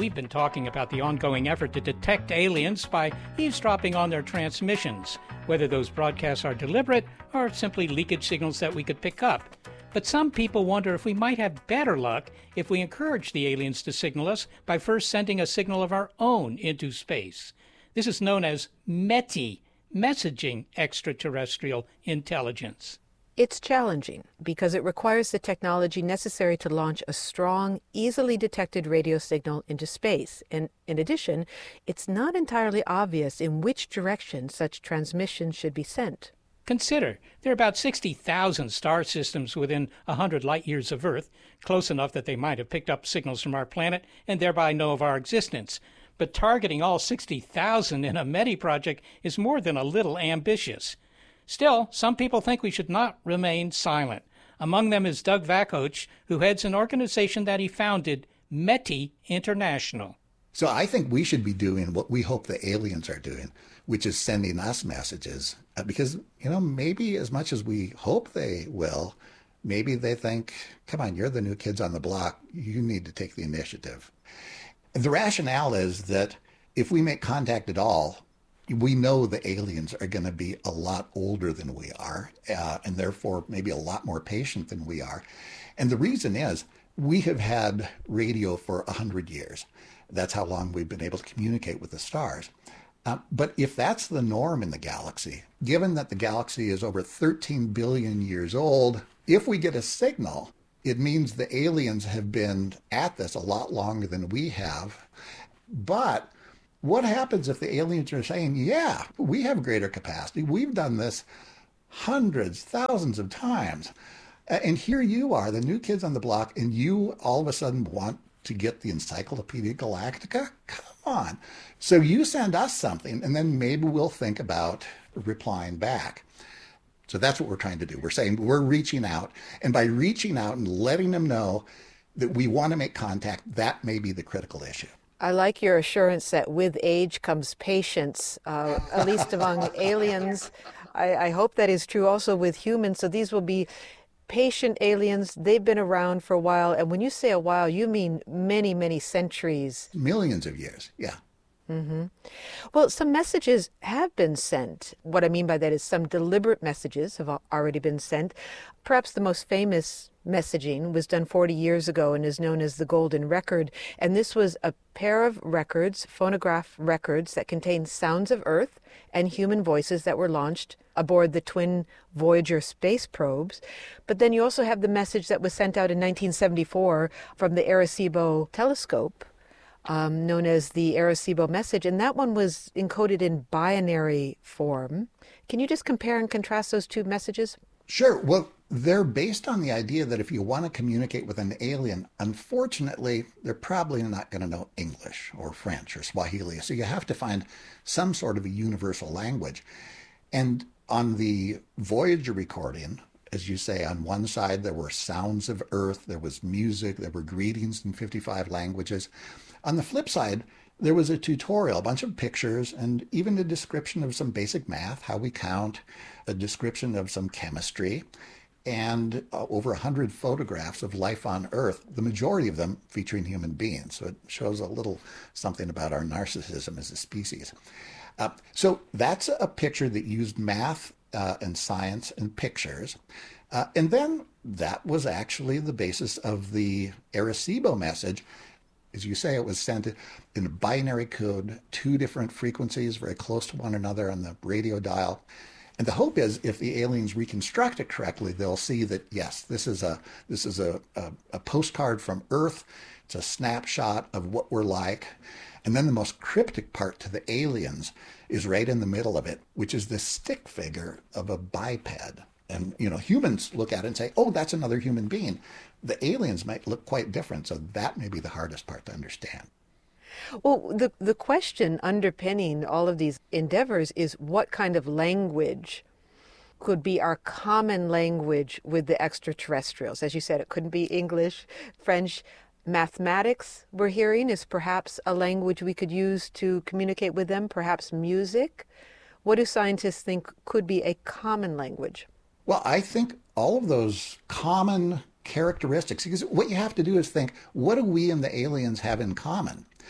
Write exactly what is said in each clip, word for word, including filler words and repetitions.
We've been talking about the ongoing effort to detect aliens by eavesdropping on their transmissions, whether those broadcasts are deliberate or simply leakage signals that we could pick up. But some people wonder if we might have better luck if we encourage the aliens to signal us by first sending a signal of our own into space. This is known as METI, Messaging Extraterrestrial Intelligence. It's challenging because it requires the technology necessary to launch a strong, easily detected radio signal into space. And in addition, it's not entirely obvious in which direction such transmissions should be sent. Consider, there are about sixty thousand star systems within one hundred light years of Earth, close enough that they might have picked up signals from our planet and thereby know of our existence. But targeting all sixty thousand in a METI project is more than a little ambitious. Still, some people think we should not remain silent. Among them is Doug Vakoch, who heads an organization that he founded, METI International. So I think we should be doing what we hope the aliens are doing, which is sending us messages. Because, you know, maybe as much as we hope they will, maybe they think, come on, you're the new kids on the block. You need to take the initiative. And the rationale is that if we make contact at all, we know the aliens are going to be a lot older than we are, uh, and therefore maybe a lot more patient than we are. And the reason is we have had radio for one hundred years. That's how long we've been able to communicate with the stars. Uh, but if that's the norm in the galaxy, given that the galaxy is over thirteen billion years old, if we get a signal, it means the aliens have been at this a lot longer than we have. But what happens if the aliens are saying, yeah, we have greater capacity. We've done this hundreds, thousands of times. And here you are, the new kids on the block, and you all of a sudden want to get the Encyclopedia Galactica? Come on. So you send us something, and then maybe we'll think about replying back. So that's what we're trying to do. We're saying we're reaching out, and by reaching out and letting them know that we want to make contact, that may be the critical issue. I like your assurance that with age comes patience, uh, at least among aliens. I, I hope that is true also with humans. So these will be patient aliens. They've been around for a while. And when you say a while, you mean many, many centuries. Millions of years, yeah. Mm-hmm. Well, some messages have been sent. What I mean by that is some deliberate messages have already been sent. Perhaps the most famous messaging was done forty years ago and is known as the Golden Record. And this was a pair of records, phonograph records, that contained sounds of Earth and human voices that were launched aboard the twin Voyager space probes. But then you also have the message that was sent out in nineteen seventy-four from the Arecibo telescope, um, known as the Arecibo message. And that one was encoded in binary form. Can you just compare and contrast those two messages? Sure. Well, they're based on the idea that if you want to communicate with an alien, unfortunately, they're probably not going to know English or French or Swahili. So you have to find some sort of a universal language. And on the Voyager recording, as you say, on one side, there were sounds of Earth, there was music, there were greetings in fifty-five languages. On the flip side, there was a tutorial, a bunch of pictures, and even a description of some basic math, how we count, a description of some chemistry, and uh, over one hundred photographs of life on Earth, the majority of them featuring human beings. So it shows a little something about our narcissism as a species. Uh, so that's a picture that used math uh, and science and pictures. Uh, and then that was actually the basis of the Arecibo message. As you say, it was sent in a binary code, two different frequencies very close to one another on the radio dial. And the hope is if the aliens reconstruct it correctly, they'll see that, yes, this is a this is a, a, a postcard from Earth. It's a snapshot of what we're like. And then the most cryptic part to the aliens is right in the middle of it, which is this stick figure of a biped. And, you know, humans look at it and say, oh, that's another human being. The aliens might look quite different, so that may be the hardest part to understand. Well, the the question underpinning all of these endeavors is what kind of language could be our common language with the extraterrestrials. As you said, it couldn't be English, French. Mathematics, we're hearing, is perhaps a language we could use to communicate with them, perhaps music. What do scientists think could be a common language? Well, I think all of those common characteristics, because what you have to do is think, what do we and the aliens have in common?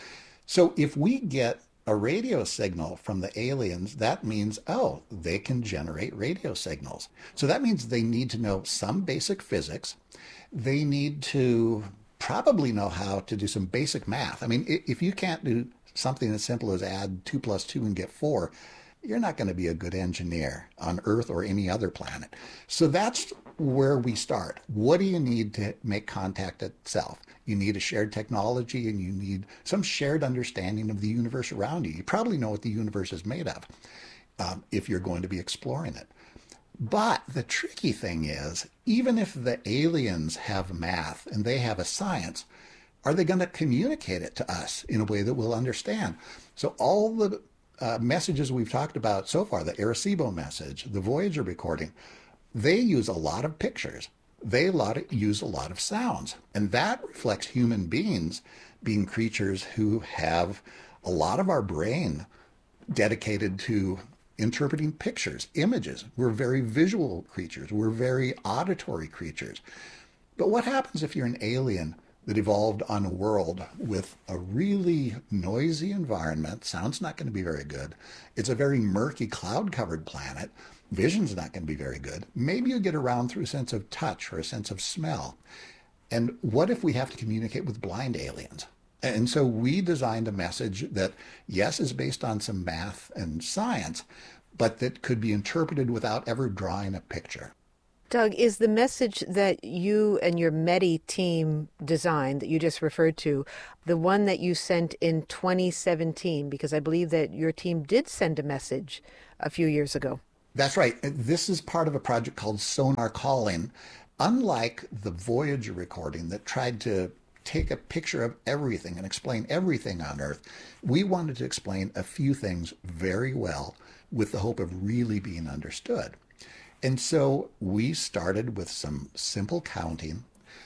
So if we get a radio signal from the aliens, that means, oh, they can generate radio signals. So that means they need to know some basic physics. They need to probably know how to do some basic math. I mean, if you can't do something as simple as add two plus two and get four, you're not going to be a good engineer on Earth or any other planet. So that's where we start. What do you need to make contact itself? You need a shared technology, and you need some shared understanding of the universe around you. You probably know what the universe is made of um, if you're going to be exploring it. But the tricky thing is, even if the aliens have math and they have a science, are they going to communicate it to us in a way that we'll understand? So all the uh, messages we've talked about so far, the Arecibo message, the Voyager recording, they use a lot of pictures. They a lot, use a lot of sounds. And that reflects human beings being creatures who have a lot of our brain dedicated to interpreting pictures, images. We're very visual creatures. We're very auditory creatures. But what happens if you're an alien that evolved on a world with a really noisy environment? Sound's not going to be very good. It's a very murky, cloud-covered planet. Vision's not going to be very good. Maybe you get around through a sense of touch or a sense of smell. And what if we have to communicate with blind aliens? And so we designed a message that, yes, is based on some math and science, but that could be interpreted without ever drawing a picture. Doug, is the message that you and your METI team designed that you just referred to the one that you sent in twenty seventeen? Because I believe that your team did send a message a few years ago. That's right. This is part of a project called Sonar Calling. Unlike the Voyager recording that tried to take a picture of everything and explain everything on Earth, we wanted to explain a few things very well with the hope of really being understood. And so we started with some simple counting,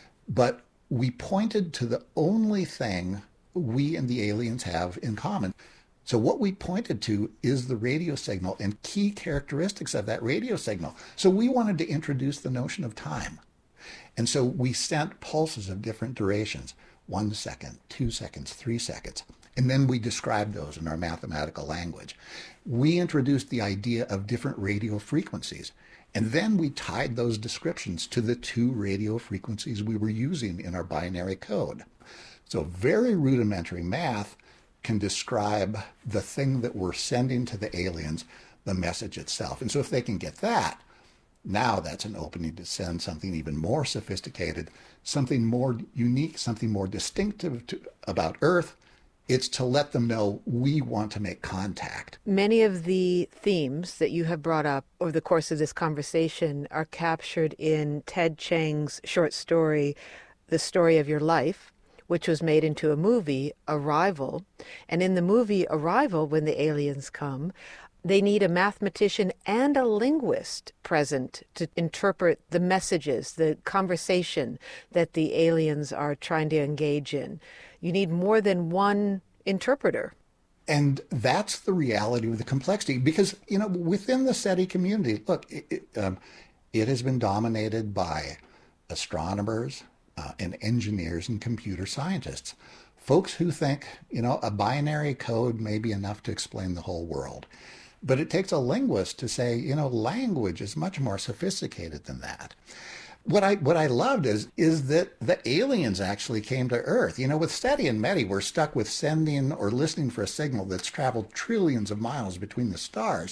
but we pointed to the only thing we and the aliens have in common. So what we pointed to is the radio signal and key characteristics of that radio signal. So we wanted to introduce the notion of time. And so we sent pulses of different durations, one second, two seconds, three seconds. And then we described those in our mathematical language. We introduced the idea of different radio frequencies. And then we tied those descriptions to the two radio frequencies we were using in our binary code. So very rudimentary math can describe the thing that we're sending to the aliens, the message itself. And so if they can get that, now that's an opening to send something even more sophisticated, something more unique, something more distinctive to, about Earth. It's to let them know we want to make contact. Many of the themes that you have brought up over the course of this conversation are captured in Ted Chiang's short story, The Story of Your Life, which was made into a movie, Arrival. And in the movie Arrival, when the aliens come, they need a mathematician and a linguist present to interpret the messages, the conversation that the aliens are trying to engage in. You need more than one interpreter. And that's the reality of the complexity, because, you know, within the SETI community, look, it, it, um, it has been dominated by astronomers uh, and engineers and computer scientists, folks who think, you know, a binary code may be enough to explain the whole world. But it takes a linguist to say, you know, language is much more sophisticated than that. What I what I loved is is that the aliens actually came to Earth. You know, with SETI and METI, we're stuck with sending or listening for a signal that's traveled trillions of miles between the stars.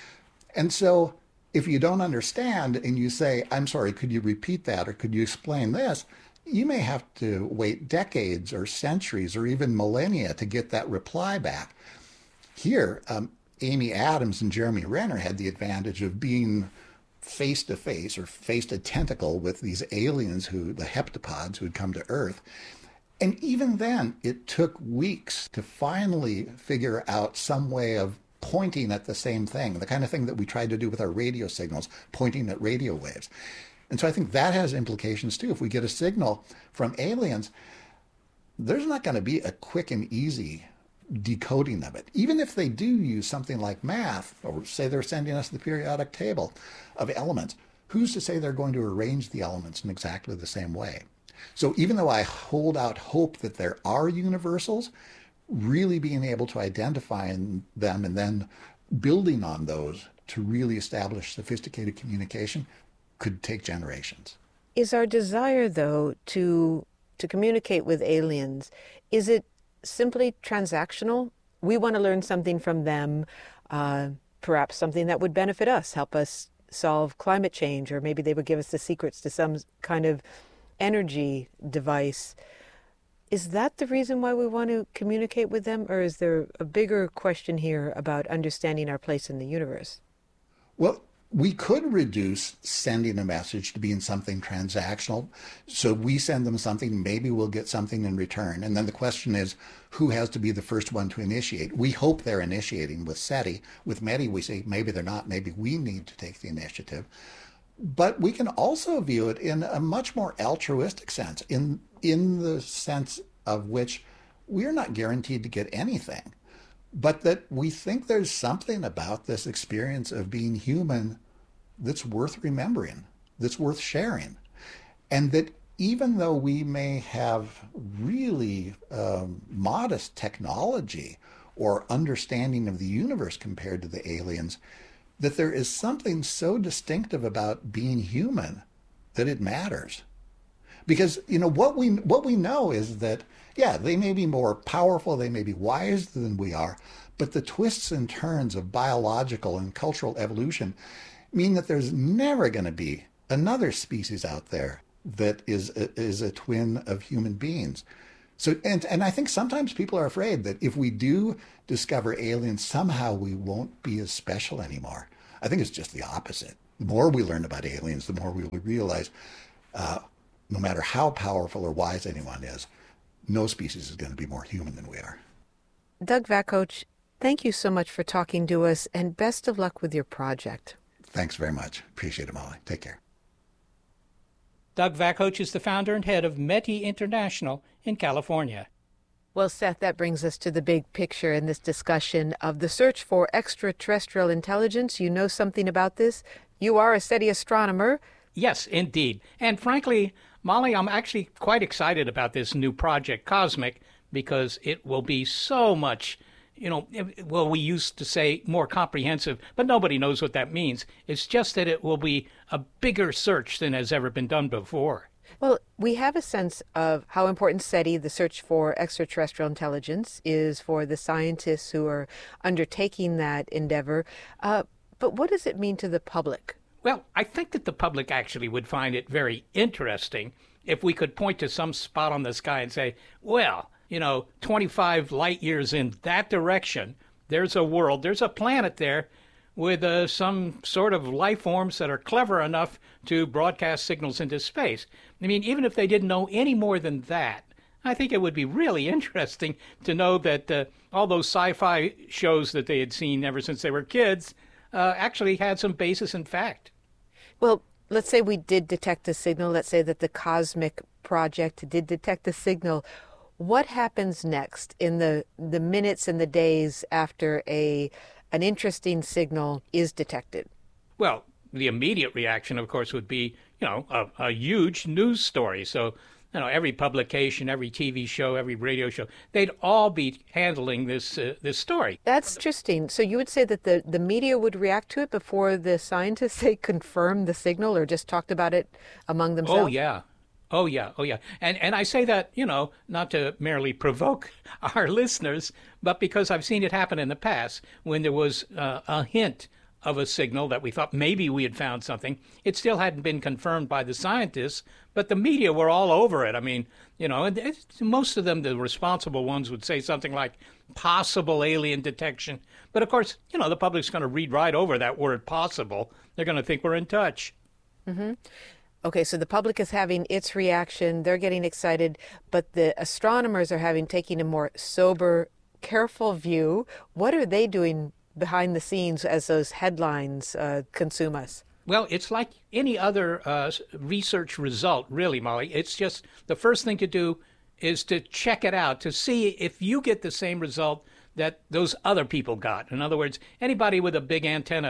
And so if you don't understand and you say, I'm sorry, could you repeat that, or could you explain this? You may have to wait decades or centuries or even millennia to get that reply back. Here, um, Amy Adams and Jeremy Renner had the advantage of being face to face or face to tentacle with these aliens, who the heptapods who had come to Earth. And even then, it took weeks to finally figure out some way of pointing at the same thing, the kind of thing that we tried to do with our radio signals, pointing at radio waves. And so I think that has implications too. If we get a signal from aliens, there's not going to be a quick and easy decoding of it. Even if they do use something like math, or say they're sending us the periodic table of elements, who's to say they're going to arrange the elements in exactly the same way? So even though I hold out hope that there are universals, really being able to identify them and then building on those to really establish sophisticated communication could take generations. Is our desire, though, to to communicate with aliens, is it simply transactional? We want to learn something from them, uh, perhaps something that would benefit us, help us solve climate change, or maybe they would give us the secrets to some kind of energy device. Is that the reason why we want to communicate with them, or is there a bigger question here about understanding our place in the universe? Well, we could reduce sending a message to being something transactional. So we send them something, maybe we'll get something in return. And then the question is, who has to be the first one to initiate? We hope they're initiating with SETI. With METI, we say maybe they're not, maybe we need to take the initiative. But we can also view it in a much more altruistic sense, in, in the sense of which we're not guaranteed to get anything, but that we think there's something about this experience of being human that's worth remembering, that's worth sharing. And that even though we may have really um, modest technology or understanding of the universe compared to the aliens, that there is something so distinctive about being human that it matters. Because, you know, what we what we know is that, yeah, they may be more powerful, they may be wiser than we are, but the twists and turns of biological and cultural evolution mean that there's never going to be another species out there that is a, is a twin of human beings. So, and, and I think sometimes people are afraid that if we do discover aliens, somehow we won't be as special anymore. I think it's just the opposite. The more we learn about aliens, the more we will realize uh, no matter how powerful or wise anyone is, no species is going to be more human than we are. Doug Vakoch, thank you so much for talking to us, and best of luck with your project. Thanks very much. Appreciate it, Molly. Take care. Doug Vakoch is the founder and head of METI International in California. Well, Seth, that brings us to the big picture in this discussion of the search for extraterrestrial intelligence. You know something about this. You are a SETI astronomer. Yes, indeed. And frankly, Molly, I'm actually quite excited about this new project, COSMIC, because it will be so much, you know, well, we used to say more comprehensive, but nobody knows what that means. It's just that it will be a bigger search than has ever been done before. Well, we have a sense of how important SETI, the search for extraterrestrial intelligence, is for the scientists who are undertaking that endeavor. Uh, but what does it mean to the public? Well, I think that the public actually would find it very interesting if we could point to some spot on the sky and say, well, you know, twenty-five light years in that direction, there's a world, there's a planet there with uh, some sort of life forms that are clever enough to broadcast signals into space. I mean, even if they didn't know any more than that, I think it would be really interesting to know that uh, all those sci-fi shows that they had seen ever since they were kids uh, actually had some basis in fact. Well, let's say we did detect a signal. Let's say that the COSMIC project did detect a signal. What happens next in the, the minutes and the days after a an interesting signal is detected? Well, the immediate reaction, of course, would be, you know, a, a huge news story. So, you know, every publication, every T V show, every radio show, they'd all be handling this uh, this story. That's interesting. So you would say that the, the media would react to it before the scientists, they confirmed the signal or just talked about it among themselves? Oh, yeah. Oh, yeah. Oh, yeah. And and I say that, you know, not to merely provoke our listeners, but because I've seen it happen in the past when there was uh, a hint of a signal that we thought maybe we had found something. It still hadn't been confirmed by the scientists, but the media were all over it. I mean, you know, and most of them, the responsible ones, would say something like possible alien detection. But of course, you know, the public's going to read right over that word possible. They're going to think we're in touch. Mm-hmm. Okay, so the public is having its reaction. They're getting excited, but the astronomers are having taking a more sober, careful view. What are they doing behind the scenes as those headlines uh, consume us? Well, it's like any other uh, research result, really, Molly. It's just the first thing to do is to check it out, to see if you get the same result that those other people got. In other words, anybody with a big antenna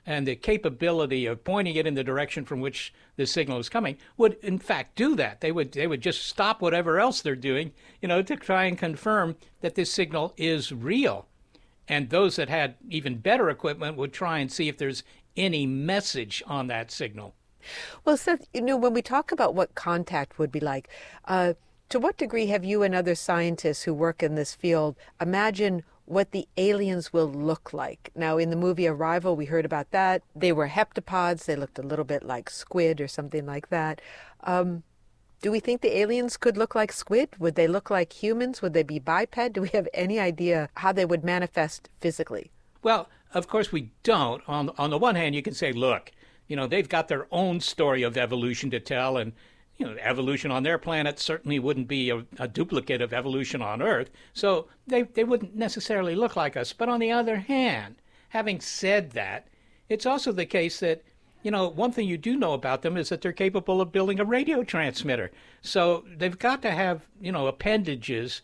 and the capability of pointing it in the direction from which the signal is coming would in fact do that. They would they would just stop whatever else they're doing, you know, to try and confirm that this signal is real. And those that had even better equipment would try and see if there's any message on that signal. Well, Seth, you know, when we talk about what contact would be like, uh, to what degree have you and other scientists who work in this field imagined what the aliens will look like? Now, in the movie Arrival, we heard about that. They were heptapods. They looked a little bit like squid or something like that. Um, do we think the aliens could look like squid? Would they look like humans? Would they be biped? Do we have any idea how they would manifest physically? Well, of course we don't. On, on the one hand, you can say, look, you know, they've got their own story of evolution to tell, and you know, evolution on their planet certainly wouldn't be a, a duplicate of evolution on Earth, so they, they wouldn't necessarily look like us. But on the other hand, having said that, it's also the case that, you know, one thing you do know about them is that they're capable of building a radio transmitter. So they've got to have, you know, appendages,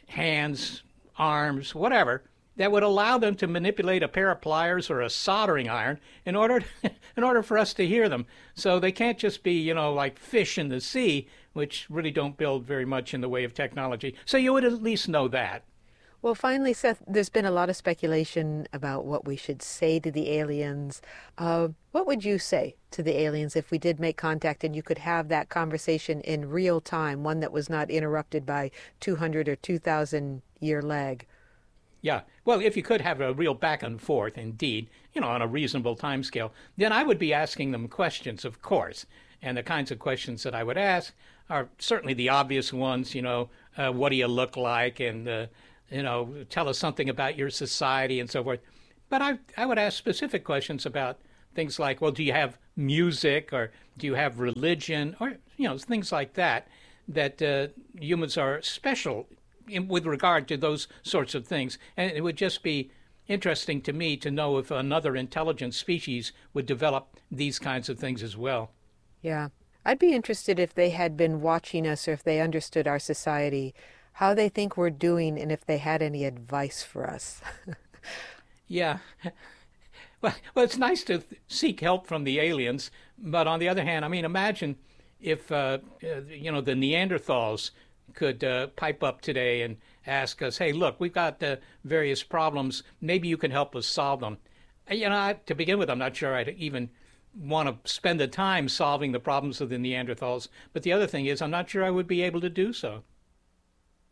hands, arms, whatever, that would allow them to manipulate a pair of pliers or a soldering iron in order to, in order for us to hear them. So they can't just be, you know, like fish in the sea, which really don't build very much in the way of technology. So you would at least know that. Well, finally, Seth, there's been a lot of speculation about what we should say to the aliens. Uh, what would you say to the aliens if we did make contact and you could have that conversation in real time, one that was not interrupted by two hundred or two thousand year lag? Yeah, well, if you could have a real back and forth, indeed, you know, on a reasonable time scale, then I would be asking them questions, of course. And the kinds of questions that I would ask are certainly the obvious ones, you know, uh, what do you look like? And, uh, you know, tell us something about your society and so forth. But I, I would ask specific questions about things like, well, do you have music, or do you have religion, or, you know, things like that, that uh, humans are special in, with regard to those sorts of things. And it would just be interesting to me to know if another intelligent species would develop these kinds of things as well. Yeah. I'd be interested if they had been watching us, or if they understood our society, how they think we're doing, and if they had any advice for us. Yeah. Well, well, it's nice to th- seek help from the aliens, but on the other hand, I mean, imagine if, uh, uh, you know, the Neanderthals could uh, pipe up today and ask us, hey, look, we've got uh, various problems. Maybe you can help us solve them. You know, I, to begin with, I'm not sure I'd even want to spend the time solving the problems of the Neanderthals. But the other thing is, I'm not sure I would be able to do so.